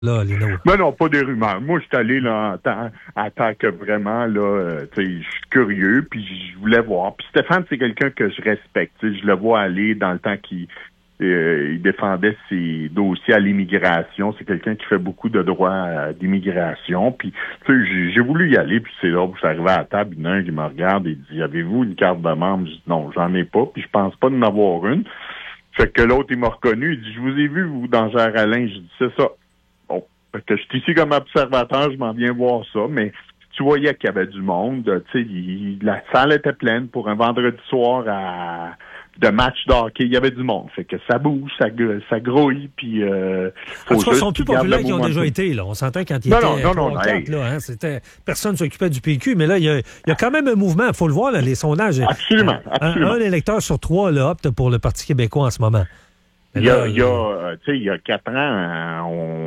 là, Lino. Ben non, pas des rumeurs. Moi, je suis allé là en tant que vraiment, là, tu sais, je suis curieux, puis je voulais voir. Puis Stéphane, c'est quelqu'un que je respecte. Tu sais, je le vois aller dans le temps qu'il il défendait ses dossiers à l'immigration. C'est quelqu'un qui fait beaucoup de droits d'immigration. Puis, tu sais, j'ai voulu y aller, puis c'est là où je suis arrivé à la table, il y en a un qui me regarde et dit, avez-vous une carte de membre? Je dis, non, j'en ai pas, puis je pense pas d'en avoir une. Fait que l'autre, il m'a reconnu, il dit, je vous ai vu, vous, dans Géraldin. Je dis, c'est ça. Bon, fait que je suis ici comme observateur, je m'en viens voir ça, mais tu voyais qu'il y avait du monde. Tu sais, la salle était pleine pour un vendredi soir de match de hockey. Il y avait du monde. Fait que ça bouge, ça grouille, puis en tout cas, ils sont plus populaires qu'ils ont déjà été. Là. On s'entend quand ils étaient 3-4, là, hein, personne ne s'occupait du PQ, mais là, il y a quand même un mouvement. Il faut le voir, là, les sondages. Absolument. Un électeur sur 3 là, opte pour le Parti québécois en ce moment. Il y a 4 ans,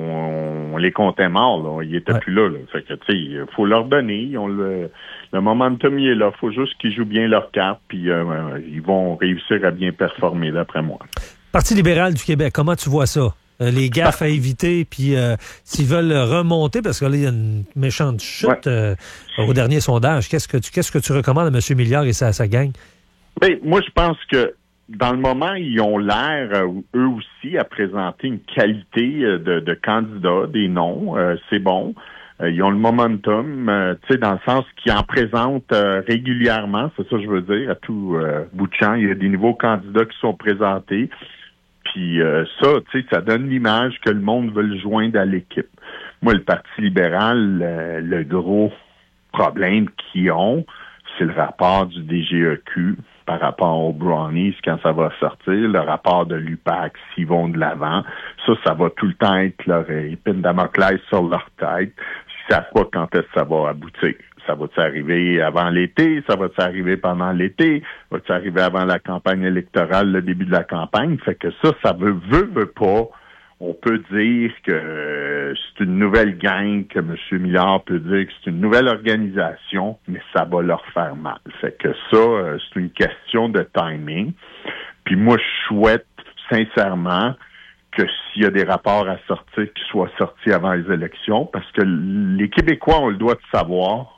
on les comptait morts, là. Ils étaient plus là. Fait que, tu sais, il faut leur donner. Ils ont le momentum, il est là. Il faut juste qu'ils jouent bien leur carte, puis ils vont réussir à bien performer, d'après moi. Parti libéral du Québec, comment tu vois ça? Les gaffes à éviter, puis s'ils veulent remonter, parce que là, il y a une méchante chute au dernier sondage. Qu'est-ce que tu recommandes à M. Milliard et sa gang? Ben, moi, je pense que dans le moment, ils ont l'air, eux aussi, à présenter une qualité de candidats, des noms. C'est bon. Ils ont le momentum, tu sais, dans le sens qu'ils en présentent régulièrement, c'est ça que je veux dire, à tout bout de champ. Il y a des nouveaux candidats qui sont présentés. Puis ça, tu sais, ça donne l'image que le monde veut le joindre à l'équipe. Moi, le Parti libéral, le gros problème qu'ils ont, c'est le rapport du DGEQ par rapport aux Brownies quand ça va sortir, le rapport de l'UPAC s'ils vont de l'avant. Ça va tout le temps être leur épine Damoclès sur leur tête. Ils savent pas quand est-ce que ça va aboutir. Ça va-tu arriver avant l'été? Ça va-tu arriver pendant l'été? Va-tu arriver avant la campagne électorale, le début de la campagne? Fait que ça veut pas. On peut dire que c'est une nouvelle gang, que M. Milliard peut dire que c'est une nouvelle organisation, mais ça va leur faire mal. Fait que ça, c'est une question de timing. Puis moi, je souhaite sincèrement que s'il y a des rapports à sortir, qu'ils soient sortis avant les élections, parce que les Québécois ont le droit de savoir,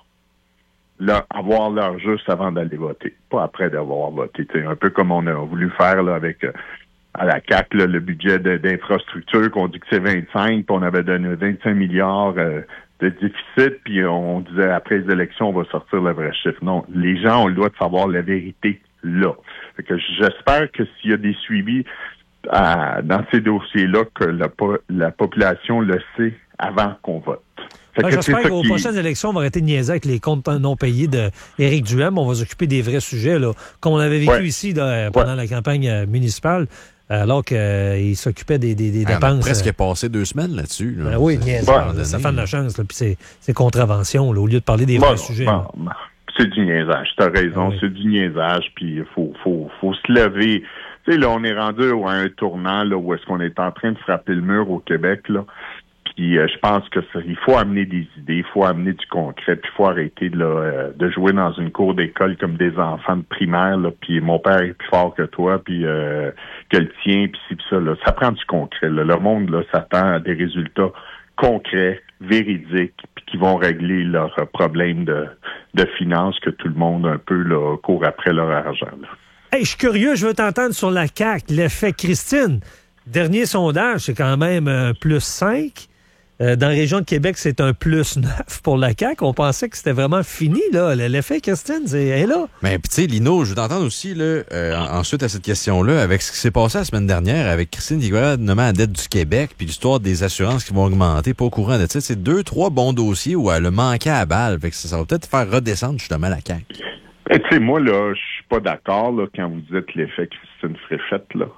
avoir leur juste avant d'aller voter, pas après d'avoir voté. T'sais, un peu comme on a voulu faire là, avec à la CAQ, là, le budget d'infrastructure, qu'on dit que c'est 25, puis on avait donné 25 milliards de déficit, puis on disait après les élections, on va sortir le vrai chiffre. Non, les gens ont le droit de savoir la vérité là. Fait que j'espère que s'il y a des suivis dans ces dossiers-là, que la population le sait avant qu'on vote. J'espère qu'aux prochaines élections, on va arrêter de niaiser avec les comptes non payés d'Éric Duhem. On va s'occuper des vrais sujets, là, comme on avait vécu ici pendant la campagne municipale, alors qu'il s'occupait des dépenses. On a presque passé 2 semaines là-dessus. Là. Ben oui, ça fait de la chance. Là, puis c'est contravention, là, au lieu de parler des vrais sujets. C'est du niaisage. Tu as raison, c'est du niaisage. Puis il faut se lever. Tu sais, là, on est rendu à un tournant là, où est-ce qu'on est en train de frapper le mur au Québec, là. Puis je pense que il faut amener des idées, il faut amener du concret, puis il faut arrêter de jouer dans une cour d'école comme des enfants de primaire, là, puis mon père est plus fort que toi, puis que le tien, puis ci, puis ça. Là. Ça prend du concret. Là. Le monde là, s'attend à des résultats concrets, véridiques, puis qui vont régler leurs problèmes de finances que tout le monde un peu là, court après leur argent. Là. Hey, je suis curieux, je veux t'entendre sur la CAQ, l'effet Christine. Dernier sondage, c'est quand même un plus 5. Dans la région de Québec, c'est un plus 9 pour la CAQ. On pensait que c'était vraiment fini, là. L'effet Christine, c'est là. Mais puis tu sais, Lino, je veux t'entendre aussi, là, ensuite à cette question-là, avec ce qui s'est passé la semaine dernière avec Christine qui va nommer à la dette du Québec, puis l'histoire des assurances qui vont augmenter, pas au courant de ça. C'est 2-3 bons dossiers où elle a manqué à balle. Fait que ça va peut-être faire redescendre justement la CAQ. Tu sais, moi, là, je suis pas d'accord là, quand vous dites l'effet Christine Fréchette, là.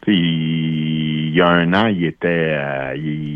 Il y a un an, il était à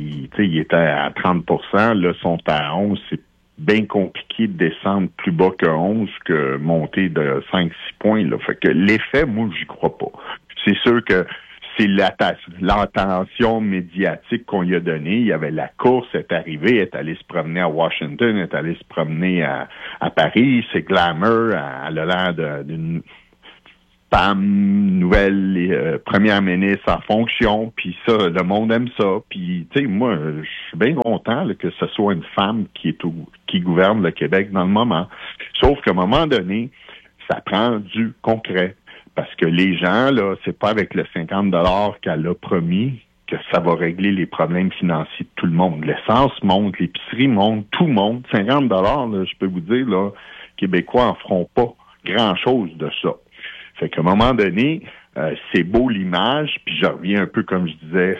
30%. Là, sont à 11. C'est bien compliqué de descendre plus bas que 11 que monter de 5-6 points. Là. Fait que l'effet, moi, j'y crois pas. C'est sûr que c'est l'attention médiatique qu'on lui a donnée. Il y avait la course, elle est arrivée, elle est allée se promener à Washington, elle est allée se promener à Paris. C'est glamour, elle a l'air d'une bam, nouvelle première ministre en fonction, puis ça, le monde aime ça. Puis, tu sais, moi, je suis bien content là, que ce soit une femme qui gouverne le Québec dans le moment. Sauf qu'à un moment donné, ça prend du concret. Parce que les gens, là, c'est pas avec le 50 $ qu'elle a promis que ça va régler les problèmes financiers de tout le monde. L'essence monte, l'épicerie monte, tout monte. 50 $, là, je peux vous dire, là, Québécois en feront pas grand-chose de ça. Fait qu'à un moment donné, c'est beau l'image, puis je reviens un peu comme je disais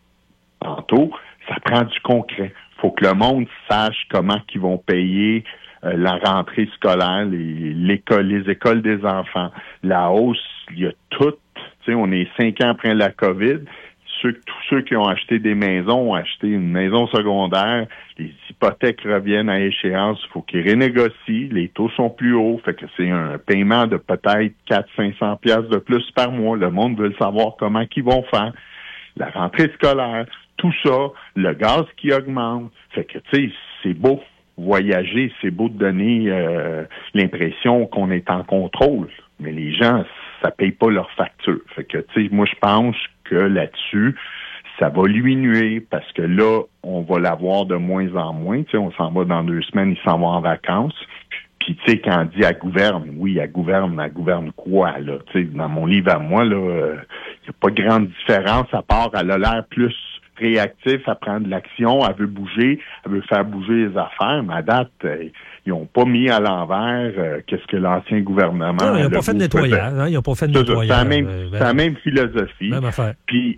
tantôt, ça prend du concret. Faut que le monde sache comment ils vont payer la rentrée scolaire, les écoles des enfants, la hausse, il y a tout. Tu sais, on est 5 ans après la COVID. Tous ceux qui ont acheté des maisons ont acheté une maison secondaire. Les hypothèques reviennent à échéance. Il faut qu'ils renégocient. Les taux sont plus hauts. Fait que c'est un paiement de peut-être 400-500 piastres de plus par mois. Le monde veut savoir comment ils vont faire. La rentrée scolaire, tout ça, le gaz qui augmente. Fait que, tu sais, c'est beau voyager, c'est beau de donner l'impression qu'on est en contrôle. Mais les gens, ça paye pas leur facture. Fait que, tu sais, moi, je pense que là-dessus, ça va lui nuire parce que là, on va l'avoir de moins en moins. Tu sais, on s'en va dans 2 semaines, il s'en va en vacances. Puis, tu sais, quand on dit elle gouverne, oui, elle gouverne quoi, là? Tu sais, dans mon livre à moi, là, il n'y a pas de grande différence à part, elle a l'air plus réactif à prendre de l'action, elle veut bouger, elle veut faire bouger les affaires, mais à date, ils n'ont pas mis à l'envers qu'est-ce que l'ancien gouvernement... Non, ils n'ont pas fait de nettoyage. Hein, ils n'ont pas fait de nettoyage. C'est la même philosophie. Même affaire. Puis,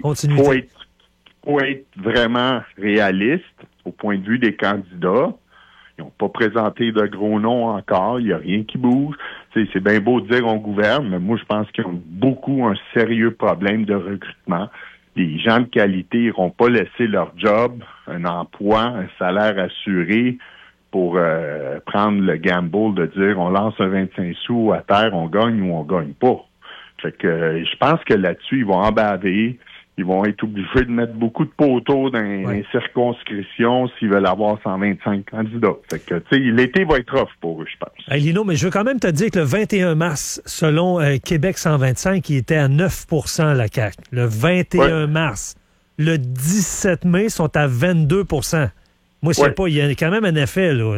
faut être vraiment réaliste au point de vue des candidats. Ils n'ont pas présenté de gros noms encore. Il n'y a rien qui bouge. Tu sais, c'est bien beau de dire on gouverne, mais moi, je pense qu'ils ont beaucoup un sérieux problème de recrutement. Les gens de qualité n'iront pas laisser leur job, un emploi, un salaire assuré pour prendre le gamble de dire on lance un 25 sous à terre, on gagne ou on gagne pas. Fait que je pense que là-dessus, ils vont en baver. Ils vont être obligés de mettre beaucoup de poteaux dans les circonscriptions s'ils veulent avoir 125 candidats. Fait que, tu sais, l'été va être rough pour eux, je pense. Hey Lino, mais je veux quand même te dire que le 21 mars, selon Québec 125, il était à 9 % la CAQ. Le 21 mars. Le 17 mai, ils sont à 22 %. Moi, je sais pas, il y a quand même un effet, là.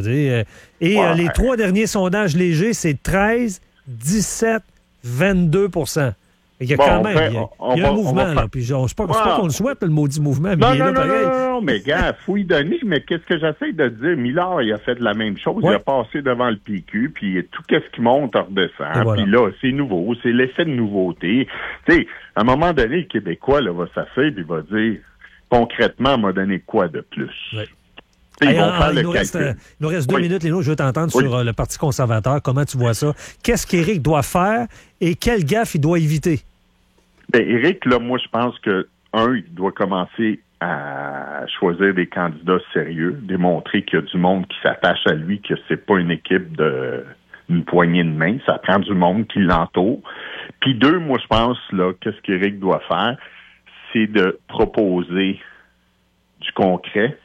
Les 3 derniers sondages légers, c'est 13, 17, 22 %. Il y a quand même il y a un mouvement, là. Puis c'est pas qu'on le souhaite, le maudit mouvement. Mais non, mais gars, faut y donner. Mais qu'est-ce que j'essaie de dire? Millard, il a fait de la même chose. Ouais. Il a passé devant le PQ, puis tout ce qui monte redescend. Puis là, c'est nouveau. C'est l'effet de nouveauté. Tu sais, à un moment donné, le Québécois là, va s'asseoir et va dire, concrètement, m'a donné quoi de plus? Ouais. Il nous reste 2 minutes, Léno. Je veux t'entendre sur le Parti conservateur. Comment tu vois ça? Qu'est-ce qu'Éric doit faire et quelle gaffe il doit éviter? Bien, Éric, là, moi, je pense que, il doit commencer à choisir des candidats sérieux, démontrer qu'il y a du monde qui s'attache à lui, que c'est pas une équipe d'une poignée de main. Ça prend du monde qui l'entoure. Puis 2, moi, je pense, là, qu'est-ce qu'Éric doit faire? C'est de proposer du concret,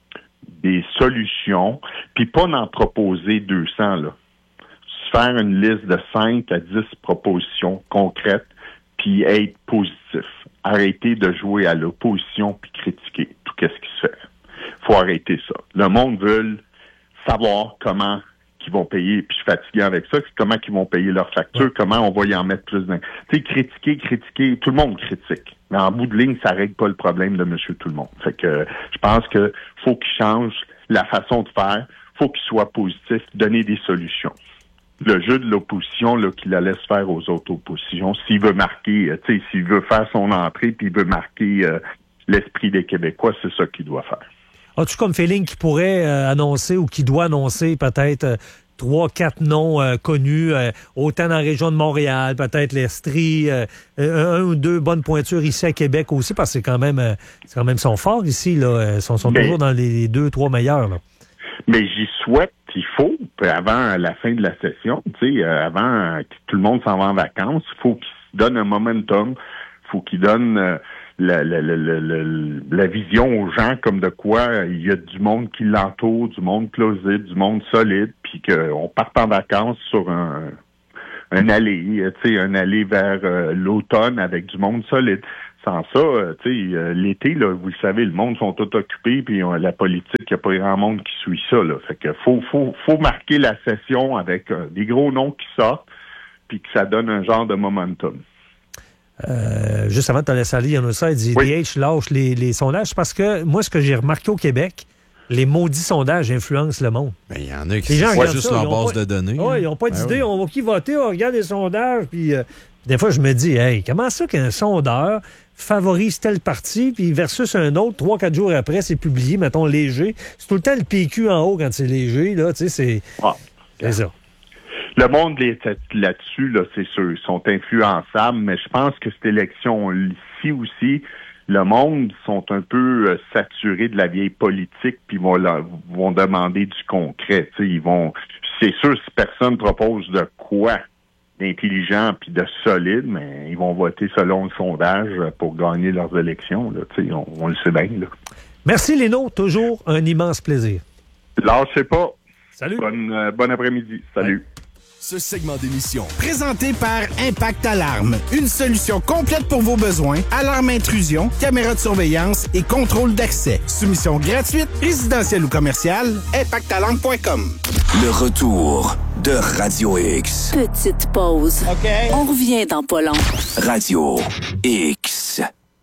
des solutions, puis pas d'en proposer 200, là. Faire une liste de 5 à 10 propositions concrètes, puis être positif. Arrêter de jouer à l'opposition puis critiquer tout ce qui se fait. Faut arrêter ça. Le monde veut savoir comment qu'ils vont payer, puis je suis fatigué avec ça, comment qu'ils vont payer leurs factures, comment on va y en mettre plus d'un. Tu sais, critiquer, tout le monde critique. Mais en bout de ligne, ça règle pas le problème de monsieur tout le monde. Fait que je pense que faut qu'il change la façon de faire, faut qu'il soit positif, donner des solutions. Le jeu de l'opposition, là, qu'il la laisse faire aux autres oppositions, s'il veut marquer, tu sais, s'il veut faire son entrée puis il veut marquer l'esprit des Québécois, c'est ça qu'il doit faire. As-tu comme feeling qu'il pourrait annoncer ou qu'il doit annoncer peut-être 3-4 noms connus, autant dans la région de Montréal, peut-être l'Estrie, 1 ou 2 bonnes pointures ici à Québec aussi, parce que c'est quand même son fort ici, là. Ils sont toujours dans les 2-3 meilleurs, là. Mais j'y souhaite, il faut, avant la fin de la session, tu sais, avant que tout le monde s'en va en vacances, il faut qu'il se donne un momentum, il faut qu'il donne la vision aux gens comme de quoi il y a du monde qui l'entoure, du monde plausible, du monde solide, puis qu'on parte en vacances sur un aller vers l'automne avec du monde solide. Sans ça, l'été, là, vous le savez, le monde sont tout occupés, puis la politique, il n'y a pas grand monde qui suit ça. Là. Fait que faut marquer la session avec des gros noms qui sortent, puis que ça donne un genre de momentum. Juste avant de te laisser aller, il y en a ça, il dit DH lâche les sondages, parce que moi, ce que j'ai remarqué au Québec, les maudits sondages influencent le monde. Il y en a qui sont juste leur base de données. Oui, ils n'ont pas d'idée. On va qui voter, on regarde les sondages, puis des fois, je me dis, hey, comment ça qu'un sondeur favorise tel parti, puis versus un autre, 3-4 jours après, c'est publié, mettons, léger. C'est tout le temps le PQ en haut quand c'est léger, là, tu sais, c'est ça. Le monde là-dessus, là, c'est sûr, ils sont influençables, mais je pense que cette élection-ci aussi, le monde sont un peu saturés de la vieille politique, puis vont demander du concret. C'est sûr, si personne propose de quoi d'intelligent puis de solide, mais ils vont voter selon le sondage pour gagner leurs élections. Là, on le sait bien. Là. Merci, Lino. Toujours un immense plaisir. Lâchez pas. Salut. Bon après-midi. Salut. Ouais. Ce segment d'émission, présenté par Impact Alarme, une solution complète pour vos besoins, alarme intrusion, caméra de surveillance et contrôle d'accès. Soumission gratuite, résidentielle ou commerciale, impactalarme.com. Le retour de Radio X. Petite pause. OK. On revient dans pas long. Radio X.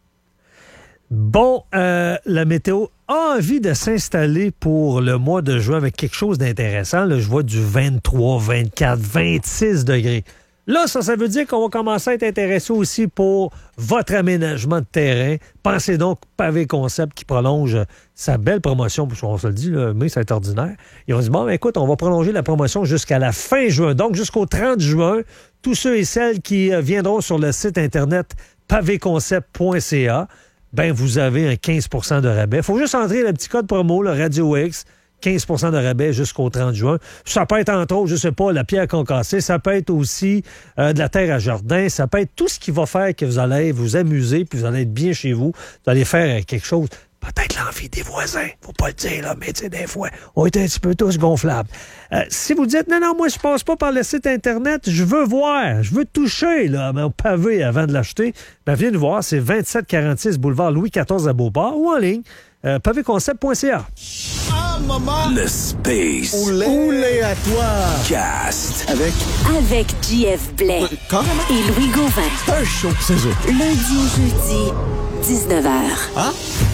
Bon, la météo a envie de s'installer pour le mois de juin avec quelque chose d'intéressant. Là, je vois du 23, 24, 26 degrés. Là, ça veut dire qu'on va commencer à être intéressé aussi pour votre aménagement de terrain. Pensez donc Pavé Concept qui prolonge sa belle promotion, parce qu'on se le dit, là, mais c'est ordinaire. Ils ont dit, bon, écoute, on va prolonger la promotion jusqu'à la fin juin, donc jusqu'au 30 juin. Tous ceux et celles qui viendront sur le site Internet pavéconcept.ca, ben vous avez un 15 % de rabais. Il faut juste entrer le petit code promo, le Radio X, 15 % de rabais jusqu'au 30 juin. Ça peut être, entre autres, je sais pas, la pierre concassée. Ça peut être aussi de la terre à jardin. Ça peut être tout ce qui va faire que vous allez vous amuser, puis vous allez être bien chez vous. Vous allez faire quelque chose. Peut-être l'envie des voisins. Faut pas le dire, là, mais tu sais, des fois, on est un petit peu tous gonflables. Si vous dites, non, moi, je passe pas par le site Internet, je veux voir, je veux toucher, là, mon pavé avant de l'acheter, ben, venez nous voir, c'est 2746 boulevard Louis XIV à Beauport ou en ligne, pavéconcept.ca. Le Space. Oulé à toi. Cast. Avec JF Blais et Louis Gauvin. Un show, c'est ça. Lundi au jeudi, 19h.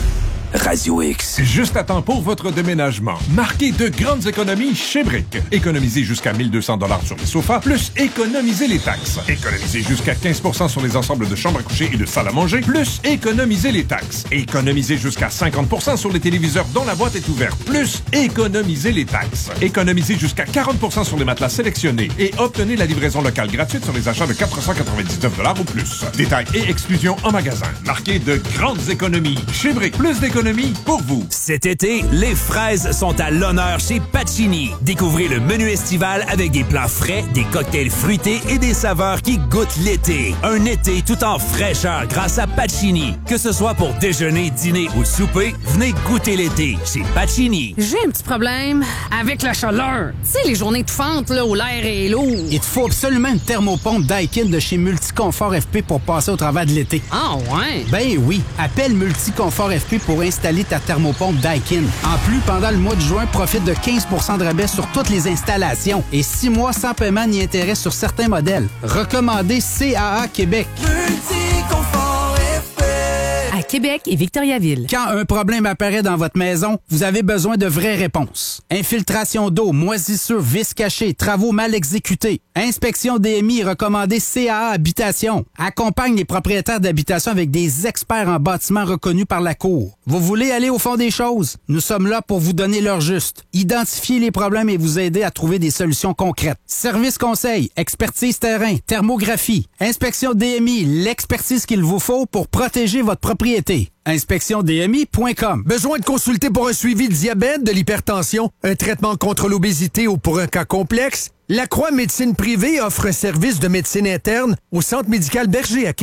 Radio X. Juste à temps pour votre déménagement. Marquez de grandes économies chez Brick. Économisez jusqu'à 1200 $ sur les sofas, plus économisez les taxes. Économisez jusqu'à 15 % sur les ensembles de chambres à coucher et de salles à manger, plus économisez les taxes. Économisez jusqu'à 50 % sur les téléviseurs dont la boîte est ouverte, plus économisez les taxes. Économisez jusqu'à 40 % sur les matelas sélectionnés et obtenez la livraison locale gratuite sur les achats de 499 $ ou plus. Détails et exclusions en magasin. Marquez de grandes économies chez Brick. Plus d'économies pour vous. Cet été, les fraises sont à l'honneur chez Pacini. Découvrez le menu estival avec des plats frais, des cocktails fruités et des saveurs qui goûtent l'été. Un été tout en fraîcheur grâce à Pacini. Que ce soit pour déjeuner, dîner ou souper, venez goûter l'été chez Pacini. J'ai un petit problème avec la chaleur. Tu sais, les journées de fente là, où l'air est lourd. Il te faut absolument une thermopompe Daikin de chez Multiconfort FP pour passer au travers de l'été. Ah ouais? Ben oui, appelle Multiconfort FP pour installer ta thermopompe Daikin. En plus, pendant le mois de juin, profite de 15 % de rabais sur toutes les installations et 6 mois sans paiement ni intérêt sur certains modèles. Recommandé CAA Québec. Multiconfort FP. À Québec et Victoriaville. Quand un problème apparaît dans votre maison, vous avez besoin de vraies réponses. Infiltration d'eau, moisissure, vis cachée, travaux mal exécutés. Inspection DMI recommandée CAA Habitation. Accompagne les propriétaires d'habitation avec des experts en bâtiment reconnus par la Cour. Vous voulez aller au fond des choses? Nous sommes là pour vous donner l'heure juste. Identifier les problèmes et vous aider à trouver des solutions concrètes. Service conseil, expertise terrain, thermographie. Inspection DMI, l'expertise qu'il vous faut pour protéger votre propriété. InspectionDMI.com. Besoin de consulter pour un suivi de diabète, de l'hypertension, un traitement contre l'obésité ou pour un cas complexe? La Croix Médecine Privée offre un service de médecine interne au Centre médical Berger à Québec.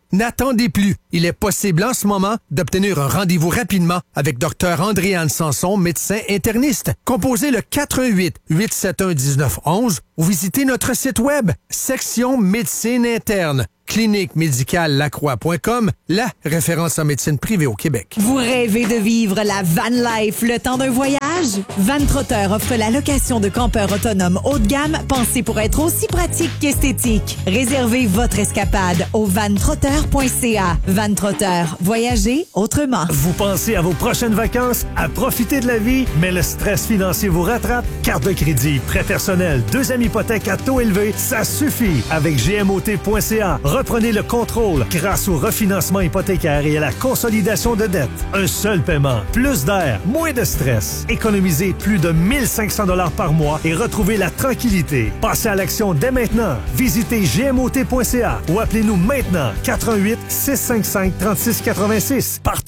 N'attendez plus. Il est possible en ce moment d'obtenir un rendez-vous rapidement avec Dr. Andréane Sanson, médecin interniste. Composez le 418-871-1911 ou visitez notre site web, section médecine interne. cliniquemédicale-lacroix.com, la référence en médecine privée au Québec. Vous rêvez de vivre la van life le temps d'un voyage? Van Trotter offre la location de campeurs autonomes haut de gamme pensés pour être aussi pratique qu'esthétique. Réservez votre escapade au vantrotter.ca. Van Trotter, voyagez autrement. Vous pensez à vos prochaines vacances, à profiter de la vie, mais le stress financier vous rattrape? Carte de crédit, prêt personnel, deuxième hypothèque à taux élevé, ça suffit. Avec gmot.ca, reprenez le contrôle grâce au refinancement hypothécaire et à la consolidation de dettes. Un seul paiement, plus d'air, moins de stress. Économisez plus de 1500 $ par mois et retrouvez la tranquillité. Passez à l'action dès maintenant. Visitez gmot.ca ou appelez-nous maintenant 88 655 3686. Partout